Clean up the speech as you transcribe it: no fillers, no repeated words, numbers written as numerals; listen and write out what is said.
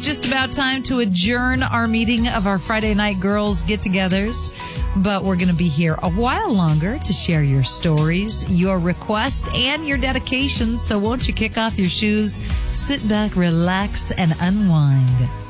just about time to adjourn our meeting of our Friday night girls get-togethers. But we're going to be here a while longer to share your stories, your requests, and your dedications. So won't you kick off your shoes, sit back, relax, and unwind.